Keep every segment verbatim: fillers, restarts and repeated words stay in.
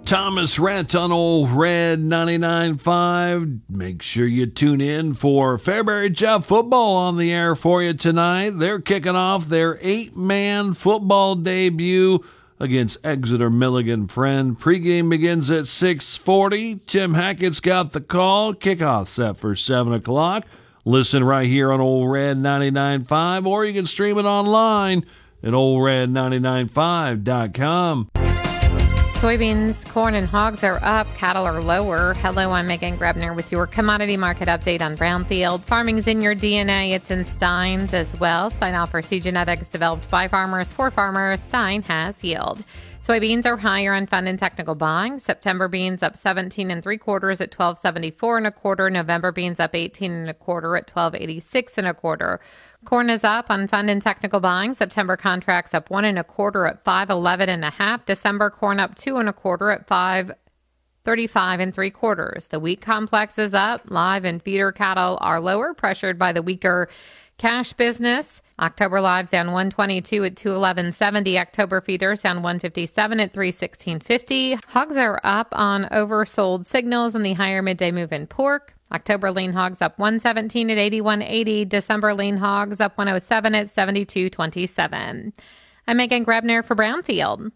Thomas Rhett on Old Red ninety-nine point five. Make sure you tune in for Fairbury Jeff football on the air for you tonight. They're kicking off their eight-man football debut against Exeter Milligan Friend. Pregame begins at six forty. Tim Hackett's got the call. Kickoff set for seven o'clock. Listen right here on Old Red ninety-nine point five, or you can stream it online at old red ninety-nine five dot com. Soybeans, corn, and hogs are up. Cattle are lower. Hello, I'm Megan Grebner with your commodity market update on Brownfield. Farming's in your D N A. It's in Stein's as well. Stein offers seed genetics developed by farmers for farmers. Stein has yield. Soybeans are higher on fund and technical buying. September beans up seventeen and three quarters at twelve seventy-four and a quarter. November beans up eighteen and a quarter at twelve eighty-six and a quarter. Corn is up on fund and technical buying. September contracts up one and a quarter at five eleven and a half. December corn up two and a quarter at five thirty-five and three quarters. The wheat complex is up. Live and feeder cattle are lower, pressured by the weaker cash business. October lives down one twenty-two at two eleven seventy. October feeders down one fifty-seven at three sixteen fifty. Hogs are up on oversold signals in the higher midday move in pork. October lean hogs up one seventeen at eighty-one eighty. December lean hogs up one oh seven at seventy-two twenty-seven. I'm Megan Grebner for Brownfield.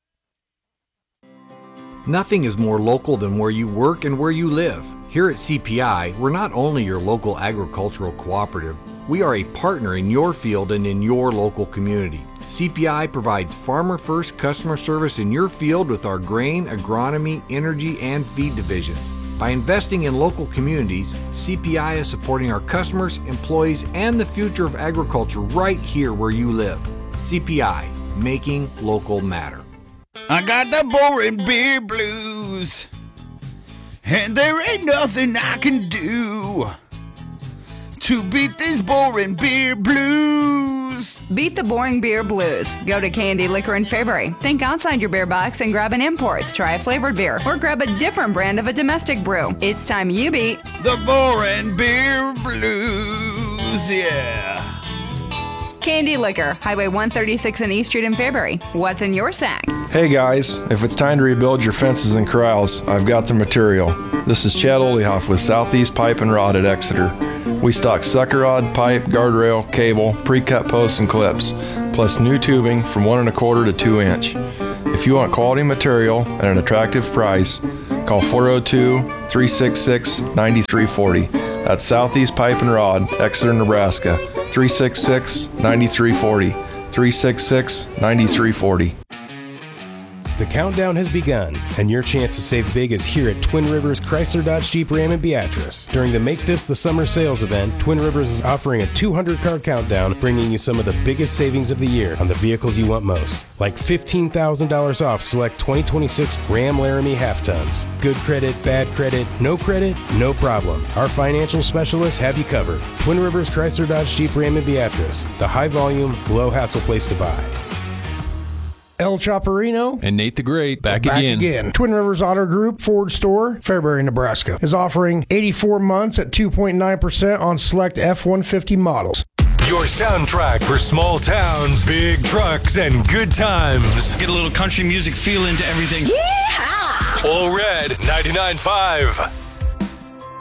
Nothing is more local than where you work and where you live. Here at C P I, we're not only your local agricultural cooperative, we are a partner in your field and in your local community. C P I provides farmer-first customer service in your field with our grain, agronomy, energy, and feed division. By investing in local communities, C P I is supporting our customers, employees, and the future of agriculture right here where you live. C P I, making local matter. I got the boring beer blues, and there ain't nothing I can do to beat these boring beer blues. Beat the boring beer blues. Go to Candy Liquor in Fairbury. Think outside your beer box and grab an import. Try a flavored beer or grab a different brand of a domestic brew. It's time you beat the boring beer blues, yeah. Candy Liquor, Highway one thirty-six and East Street in Fairbury. What's in your sack? Hey guys, if it's time to rebuild your fences and corrals, I've got the material. This is Chad Olehoff with Southeast Pipe and Rod at Exeter. We stock sucker rod, pipe, guardrail, cable, pre-cut posts and clips, plus new tubing from one and a quarter to two inch. If you want quality material at an attractive price, call four oh two, three six six, nine three four oh. That's Southeast Pipe and Rod, Exeter, Nebraska. three six six, nine three four oh. three six six, nine three four oh. The countdown has begun, and your chance to save big is here at Twin Rivers Chrysler Dodge Jeep Ram in Beatrice. During the Make This the Summer sales event, Twin Rivers is offering a two hundred car countdown, bringing you some of the biggest savings of the year on the vehicles you want most. Like fifteen thousand dollars off select twenty twenty-six Ram Laramie half-tons. Good credit, bad credit, no credit, no problem. Our financial specialists have you covered. Twin Rivers Chrysler Dodge Jeep Ram in Beatrice, the high-volume, low-hassle place to buy. El Chaparino and Nate the Great back, back again. again. Twin Rivers Auto Group Ford Store, Fairbury, Nebraska, is offering eighty-four months at two point nine percent on select F one fifty models. Your soundtrack for small towns, big trucks, and good times. Get a little country music feel into everything. Yeehaw! All Red ninety-nine point five.